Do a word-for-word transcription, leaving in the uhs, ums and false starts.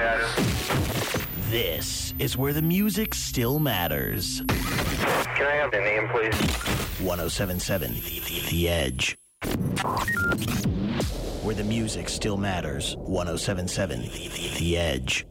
This is where the music still matters. Can I have the name, please? ten seventy-seven The Edge. Where the music still matters. ten seventy-seven The Edge.